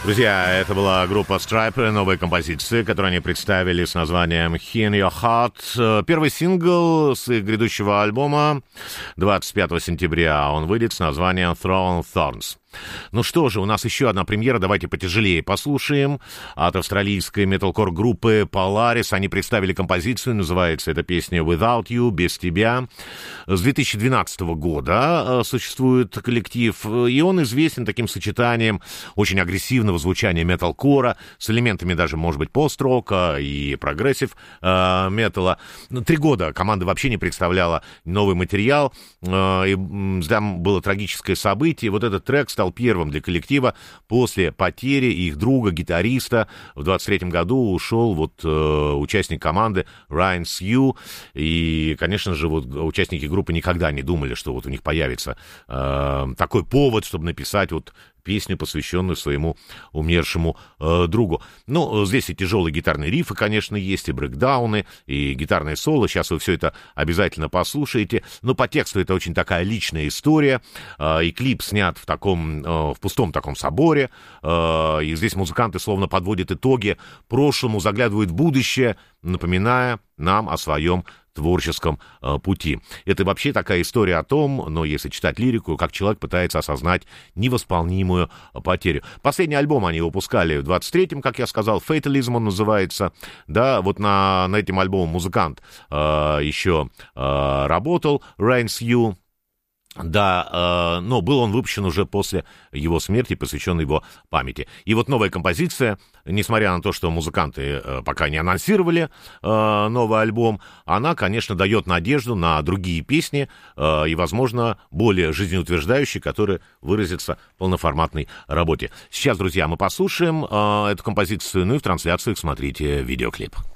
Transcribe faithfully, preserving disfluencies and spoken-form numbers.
Друзья, это была группа Stripe, новая композиция, которую они представили с названием «In Your Heart». Первый сингл с их грядущего альбома двадцать пятого сентября. Он выйдет с названием «Throne Thorns». Ну что же, у нас еще одна премьера, давайте потяжелее послушаем. От австралийской металкор-группы Polaris они представили композицию, называется эта песня «Without You», «Без тебя». С две тысячи двенадцатого года существует коллектив, и он известен таким сочетанием очень агрессивного звучания металкора с элементами даже, может быть, пост-рока и прогрессив э, металла. Три года команда вообще не представляла новый материал, э, и там было трагическое событие. Вот этот трек стал первым для коллектива после потери их друга, гитариста. В двадцать третьем году ушел вот э, участник команды Райан Сью. И, конечно же, вот участники группы никогда не думали, что вот у них появится э, такой повод, чтобы написать вот песню, посвященную своему умершему э, другу. Ну, здесь и тяжелые гитарные рифы, конечно, есть, и брейкдауны, и гитарное соло. Сейчас вы все это обязательно послушаете. Но по тексту это очень такая личная история. Э, и клип снят в таком, э, в пустом таком соборе. Э, и здесь музыканты словно подводят итоги прошлому, заглядывают в будущее, напоминая нам о своем творческом э, пути. Это вообще такая история о том, но если читать лирику, как человек пытается осознать невосполнимую потерю. Последний альбом они выпускали в двадцать третьем, как я сказал, «Fatalism» он называется. Да, вот на, на этом альбоме музыкант э, еще э, работал, Райан Сью. Да, э, но был он выпущен уже после его смерти, посвященный его памяти. И вот новая композиция, несмотря на то, что музыканты э, пока не анонсировали э, новый альбом, она, конечно, дает надежду на другие песни э, и, возможно, более жизнеутверждающие, которые выразятся в полноформатной работе. Сейчас, друзья, мы послушаем э, эту композицию, ну и в трансляциях смотрите видеоклип.